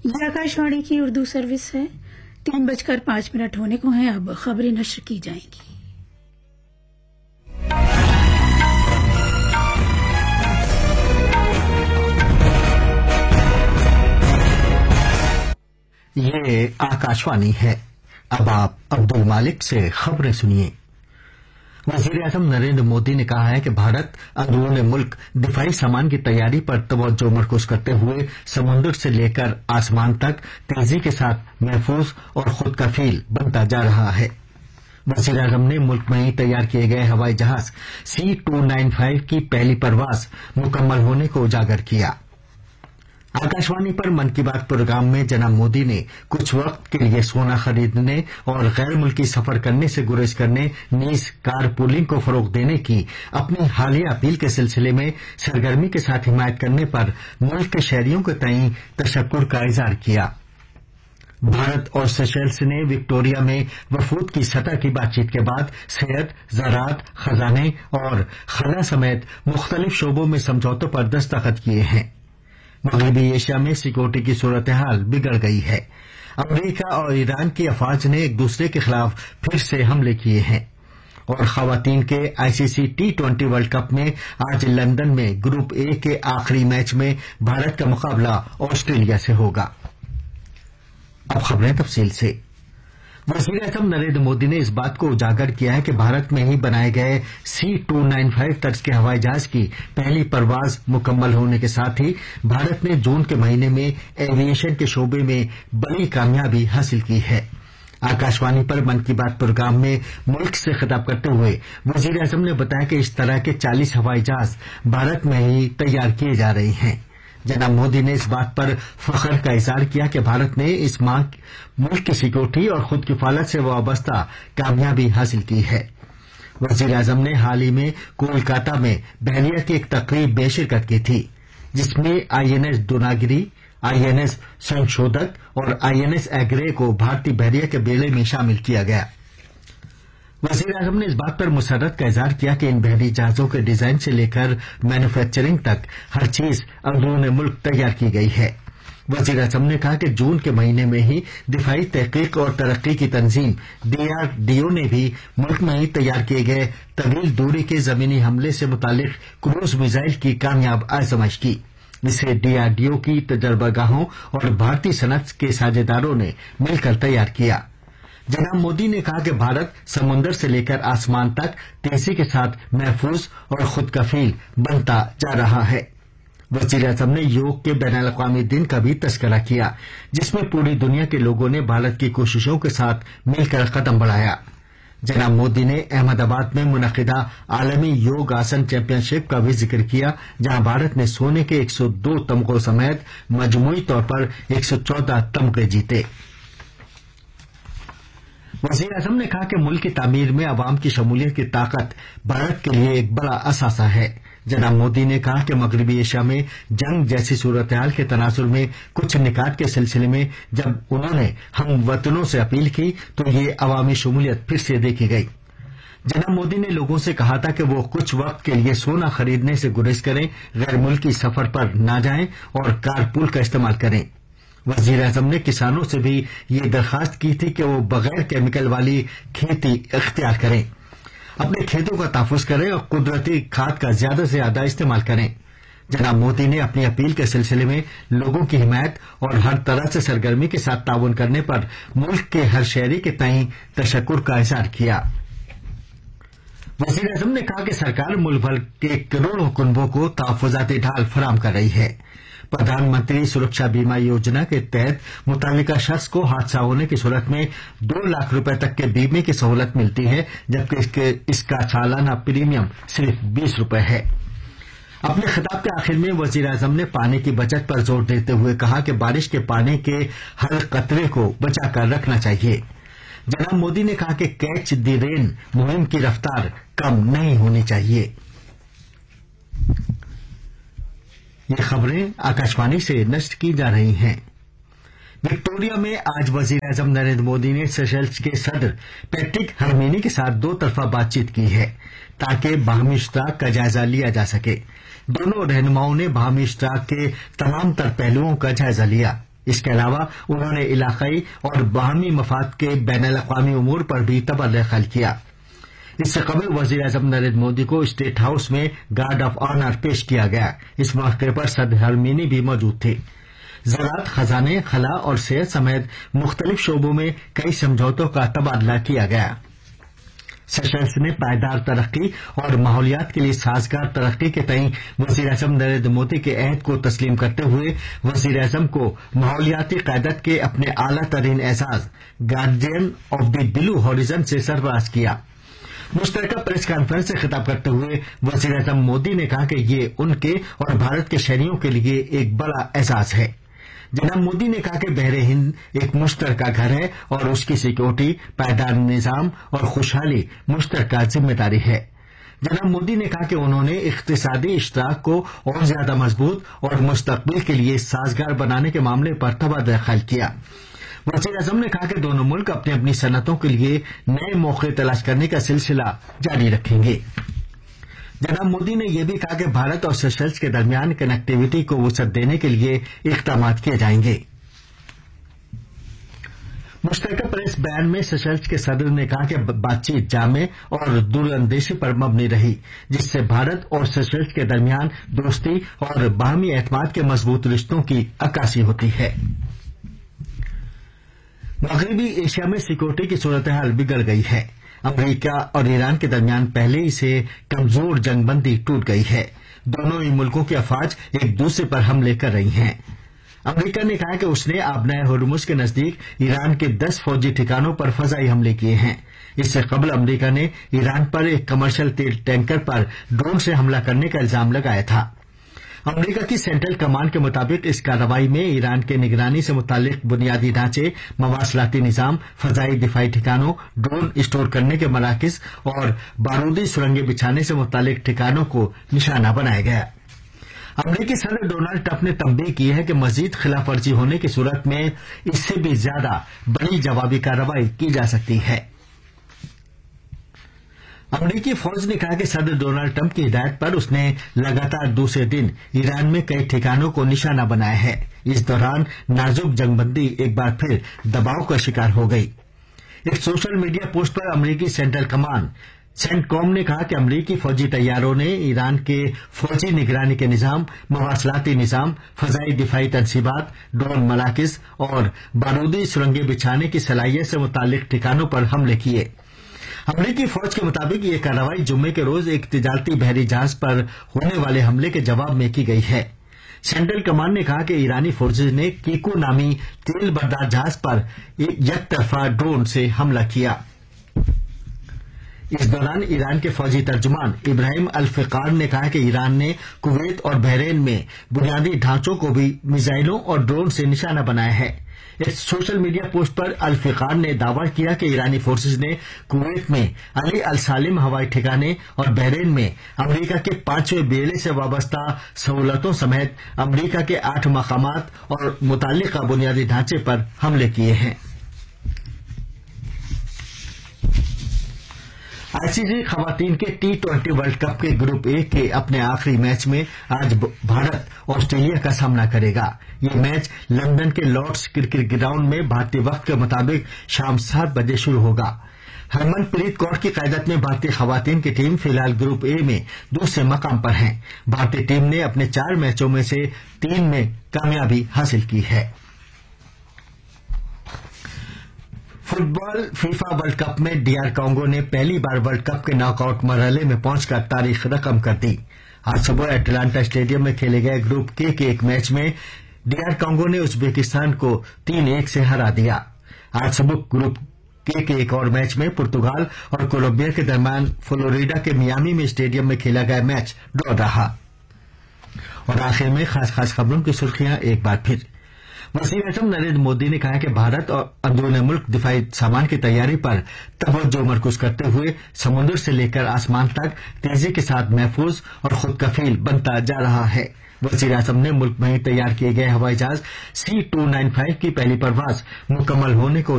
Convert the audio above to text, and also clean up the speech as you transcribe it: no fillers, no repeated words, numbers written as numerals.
ये आकाशवाणी की उर्दू सर्विस है। 3:05 होने को हैं। अब खबरें नश्र की जाएंगी। ये आकाशवाणी है। अब आप अब्दुल मालिक से खबरें सुनिए। वज़ीर-ए-आज़म नरेंद्र मोदी ने कहा है कि भारत अंदरूनी मुल्क दिफाई सामान की तैयारी पर तवज्जो मरकूज करते हुए समुद्र से लेकर आसमान तक तेजी के साथ महफूज और खुद कफील बनता जा रहा है। वज़ीर-ए-आज़म ने मुल्क में ही तैयार किए गए हवाई जहाज C-295 की पहली परवाज मुकम्मल होने को उजागर किया। आकाशवाणी पर मन की बात प्रोग्राम में जनाब मोदी ने कुछ वक्त के लिए सोना खरीदने और गैर मुल्की सफर करने से गुरेज करने नीज कार पूलिंग को फरोग देने की अपनी हालिया अपील के सिलसिले में सरगर्मी के साथ हिमायत करने पर मुल्क के शहरियों के तईं तशक्कुर का इजहार किया। भारत और सेशेल्स ने विक्टोरिया में वफूद की सतह की बातचीत के बाद सेहत, ज़राअत, खजाने और खला समेत मुख्तलिफ शोबों में समझौतों पर दस्तखत किए हैं। मगरबी एशिया में सिक्योरिटी की सूरत हाल बिगड़ गई है। अमरीका और ईरान की अफवाज ने एक दूसरे के खिलाफ फिर से हमले किए हैं और खवातीन के ICC T20 वर्ल्ड कप में आज लंदन में ग्रुप ए के आखिरी मैच में भारत का मुकाबला ऑस्ट्रेलिया से होगा। अब खबरें तफसील से। वज़ीर-ए-आज़म नरेंद्र मोदी ने इस बात को उजागर किया है कि भारत में ही बनाए गए C-295 तर्ज के हवाई जहाज की पहली परवाज मुकम्मल होने के साथ ही भारत ने जून के महीने में एविएशन के शोबे में बड़ी कामयाबी हासिल की है। आकाशवाणी पर मन की बात प्रोग्राम में मुल्क से खिताब करते हुए वज़ीर-ए-आज़म ने बताया कि इस तरह के 40 हवाई जहाज भारत में ही तैयार किए जा रहे हैं। जनाब मोदी ने इस बात पर फख्र का इजहार किया कि भारत ने इस माह मुल्क की सिक्योरिटी और खुद किफालत से वाबस्ता कामयाबी हासिल की है। वज़ीर-ए-आज़म ने हाल ही में कोलकाता में बहरिया की एक तकरीब में शिरकत की थी, जिसमें INS डोनागिरी, INS संशोधक और INS एग्रे को भारतीय बहरिया के बेड़े में शामिल किया गया। वज़ीर-ए-आज़म ने इस बात पर मुसर्रत का इजहार किया कि इन बहरी जहाजों के डिजाइन से लेकर मैन्युफैक्चरिंग तक हर चीज अंदरूनी मुल्क तैयार की गई है। वज़ीर-ए-आज़म ने कहा कि जून के महीने में ही दिफाई तहकीक और तरक्की की तंजीम DRDO ने भी मुल्क में ही तैयार किए गए तवील दूरी के जमीनी हमले से मुतालिक क्रूज मिसाइल की कामयाब आजमाइश की, जिसे DRDO की तजर्बागाहों और भारतीय सनत के साझेदारों ने मिलकर तैयार किया। जनाब मोदी ने कहा कि भारत समुद्र से लेकर आसमान तक तेजी के साथ महफूज और खुद कफील बनता जा रहा है। वज़ीर-ए-आज़म ने योग के बैनुल-अक़वामी दिन का भी तज़किरा किया, जिसमें पूरी दुनिया के लोगों ने भारत की कोशिशों के साथ मिलकर कदम बढ़ाया। जनाब मोदी ने अहमदाबाद में मुनक़िदा आलमी योग आसन चैंपियनशिप का भी जिक्र किया, जहां भारत ने सोने के 102 तमगों समेत मजमूई तौर पर 114 तमगे जीते। वज़ीर-ए-आज़म ने कहा कि मुल्क की तामीर में अवाम की शमूलियत की ताकत भारत के लिए एक बड़ा असासा है। जनाब मोदी ने कहा कि मगरबी एशिया में जंग जैसी सूरत हाल के तनाजुर में कुछ निकात के सिलसिले में जब उन्होंने हम वतनों से अपील की तो ये अवामी शमूलियत फिर से देखी गई। जनाब मोदी ने लोगों से कहा था कि वो कुछ वक्त के लिए सोना खरीदने से गुरेज करें, गैर मुल्की सफर पर न जाएं और कारपूल का इस्तेमाल करें। वज़ीर-ए-आज़म ने किसानों से भी ये दरखास्त की थी कि वो बगैर केमिकल वाली खेती इख्तियार करें, अपने खेतों का तहफ़्फ़ुज़ करें और कुदरती खाद का ज्यादा से ज्यादा इस्तेमाल करें। जनाब मोदी ने अपनी अपील के सिलसिले में लोगों की हिमायत और हर तरह से सरगर्मी के साथ ताउन करने पर मुल्क के हर शहरी के तईं तशक्कुर का इजहार किया। वज़ीर-ए-आज़म ने कहा कि सरकार मुल्क भर के करोड़ों कुनबों को तहफ़्फ़ुज़ाती ढाल फराहम कर रही है। प्रधानमंत्री सुरक्षा बीमा योजना के तहत मुतालिका शख्स को हादसा होने की सूरत में 2 लाख रुपए तक के बीमे की सहूलत मिलती है, जबकि इसका सालाना प्रीमियम सिर्फ 20 रुपए है। अपने खिताब के आखिर में वज़ीर-ए-आज़म ने पानी की बचत पर जोर देते हुए कहा कि बारिश के पानी के हर कतरे को बचाकर रखना चाहिए। जनाब मोदी ने कहा कि कैच द रेन मुहिम की रफ्तार कम नहीं होनी चाहिए। ये खबरें आकाशवाणी से नष्ट की जा रही हैं। विक्टोरिया में आज वज़ीर-ए-आज़म नरेंद्र मोदी ने सेशेल्स के सदर पैट्रिक हरमीनी के साथ 2 तरफा बातचीत की है, ताकि बाहमी इश्तराक का जायजा लिया जा सके। दोनों रहनुमाओं ने बाहमी इश्तराक के तमाम तर पहलुओं का जायजा लिया। इसके अलावा उन्होंने इलाकाई और बाहमी मफाद के बैन अल-अक़वामी उमूर पर भी तबर्रुअ ख्याल किया। इससे कबल वज़ीर आज़म नरेंद्र मोदी को स्टेट हाउस में गार्ड ऑफ ऑनर पेश किया गया। इस मौके पर सदर हरमीनी भी मौजूद थे। ज़राअत, खजाने, खला और सेहत समेत मुख्तलिफ शोबों में कई समझौतों का तबादला किया गया। सेशल्स ने पायदार तरक्की और माहौलियात के लिए साजगार तरक्की के तई वज़ीर आज़म नरेंद्र मोदी के अहद को तस्लीम करते हुए वज़ीर आज़म को माहौलियाती क़यादत के अपने आला तरीन Ejaz guardian of the blue horizon से सरफराज किया। मुश्तरका प्रेस कॉन्फ्रेंस से खिताब करते हुए वज़ीर आज़म मोदी ने कहा कि ये उनके और भारत के शहरियों के लिए एक बड़ा एजाज है। जनाब मोदी ने कहा कि बहरे हिंद एक मुश्तरका घर है और उसकी सिक्योरिटी, पायदार निजाम और खुशहाली मुश्तरका जिम्मेदारी है। जनाब मोदी ने कहा कि उन्होंने इख्तिसादी इश्तराक को और ज्यादा मजबूत और मुस्तकबिल के लिए साजगार बनाने के मामले पर तबादला ख्याल किया। वज़ीर आज़म ने कहा कि दोनों मुल्क अपनी अपनी सनतों के लिए नए मौके तलाश करने का सिलसिला जारी रखेंगे। जनाब मोदी ने यह भी कहा कि भारत और सेशल्स के दरमियान कनेक्टिविटी को वसअत देने के लिए इक़दाम किए जाएंगे। मुश्तरका प्रेस बयान में सेशल्स के सदर ने कहा कि बातचीत जामे और दूरअंदेशी पर मबनी रही, जिससे भारत और सेशल्स के दरमियान दोस्ती और बाहमी एतमाद के मजबूत रिश्तों की अक्कासी होती है। मगरबी एशिया में सिक्योरिटी की सूरत हाल बिगड़ गई है। अमरीका और ईरान के दरमियान पहले ही से कमजोर जंगबंदी टूट गई है। दोनों ही मुल्कों की अफवाज एक दूसरे पर हमले कर रही हैं। अमरीका ने कहा कि उसने आबनाए होर्मुज के नजदीक ईरान के 10 फौजी ठिकानों पर फजाई हमले किए हैं। इससे कबल अमरीका ने ईरान पर एक कमर्शियल तेल टैंकर पर ड्रोन से हमला करने का इल्जाम लगाया था। अमरीका की सेंट्रल कमांड के मुताबिक इस कार्रवाई में ईरान के निगरानी से मुतालिक बुनियादी ढांचे, मवासलाती निजाम, फजाई दिफाई ठिकानों, ड्रोन स्टोर करने के मराकिज और बारूदी सुरंगें बिछाने से मुतालिक ठिकानों को निशाना बनाया गया। अमरीकी सदर डोनाल्ड ट्रंप ने तंबीह की है कि मजीद खिलाफ वर्जी होने की सूरत में इससे भी ज्यादा बड़ी जवाबी कार्रवाई की जा सकती है। अमरीकी फौज ने कहा कि सदर डोनाल्ड ट्रंप की हिदायत पर उसने लगातार दूसरे दिन ईरान में कई ठिकानों को निशाना बनाया है। इस दौरान नाजुक जंगबंदी एक बार फिर दबाव का शिकार हो गई। एक सोशल मीडिया पोस्ट पर अमरीकी सेंट्रल कमांड सेंटकॉम ने कहा कि अमरीकी फौजी तैयारों ने ईरान के फौजी निगरानी के निजाम, मवासलाती निजाम, फजाई दिफाई तनसीबात, ड्रोन मराकिज और बारूदी सुरंगें बिछाने की सलाहियत से मुतालिक ठिकानों पर हमले किए। अमरीकी फौज के मुताबिक ये कार्रवाई जुम्मे के रोज एक तिजारती बहरी जहाज पर होने वाले हमले के जवाब में की गई है। सेंट्रल कमांड ने कहा कि ईरानी फोर्सेज ने कीकू नामी तेल बरदार जहाज पर एक तरफा ड्रोन से हमला किया। इस दौरान ईरान के फौजी तर्जुमान इब्राहिम अल-फिकार ने कहा कि ईरान ने कुवैत और बहरीन में बुनियादी ढांचों को भी मिसाइलों और ड्रोन से निशाना बनाया है। इस सोशल मीडिया पोस्ट पर अल-फिकार ने दावा किया कि ईरानी फोर्सेज ने कुवैत में अली अल सालिम हवाई ठिकाने और बहरीन में अमरीका के 5वें बेड़े से वाबस्ता सहूलतों समेत अमरीका के 8 मकामात और मुतालिका बुनियादी ढांचे पर हमले किए हैं। आईसीसी खवातीन के T20 वर्ल्ड कप के ग्रुप ए के अपने आखिरी मैच में आज भारत ऑस्ट्रेलिया का सामना करेगा। ये मैच लंदन के लॉर्ड्स क्रिकेट ग्राउंड में भारतीय वक्त के मुताबिक शाम 7 बजे शुरू होगा। हरमनप्रीत कौर की क़यादत में भारतीय खवातीन की टीम फिलहाल ग्रुप ए में दूसरे मकाम पर है। भारतीय टीम ने अपने 4 मैचों में से 3 में कामयाबी हासिल की है। फुटबॉल फीफा वर्ल्ड कप में डीआर कांगो ने पहली बार वर्ल्ड कप के नॉकआउट मरहले में पहुंचकर तारीख रकम कर दी। आज सुबह एटलांटा स्टेडियम में खेले गए ग्रुप के एक मैच में डीआर कांगो ने उज्बेकिस्तान को 3-1 से हरा दिया। आज सुबह ग्रुप के एक और मैच में पुर्तगाल और कोलंबिया के दरमियान फ्लोरिडा के मियामी में स्टेडियम में खेला गया मैच ड्रॉ रहा। और आखिर में खास खबरों की सुर्खियां एक बार फिर। वज़ीर आज़म नरेंद्र मोदी ने कहा कि भारत और अंदरूनी मुल्क दिफाई सामान की तैयारी पर तवज्जो मरकूज करते हुए समुद्र से लेकर आसमान तक तेजी के साथ महफूज और खुद कफील बनता जा रहा है। वज़ीर आज़म ने मुल्क में तैयार किए गए हवाई जहाज C295 की पहली परवाज मुकम्मल होने को